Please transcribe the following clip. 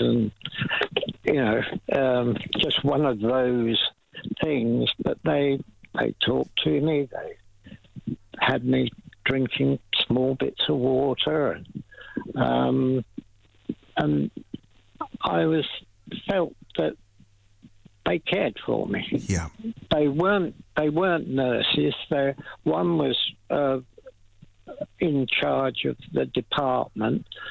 and just one of those things. But they talked to me. They had me drinking small bits of water, and I felt that they cared for me. Yeah. They weren't nurses. One was in charge of the department,